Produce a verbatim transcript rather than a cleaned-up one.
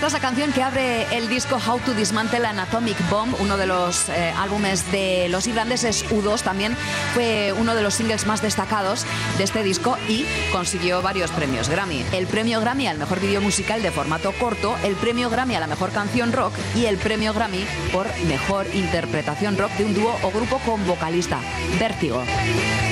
Esta es la canción que abre el disco How to Dismantle an Atomic Bomb, uno de los eh, álbumes de los irlandeses U dos. También fue uno de los singles más destacados de este disco y consiguió varios premios Grammy. El premio Grammy al mejor vídeo musical de formato corto, el premio Grammy a la mejor canción rock y el premio Grammy por mejor interpretación rock de un dúo o grupo con vocalista, Vértigo.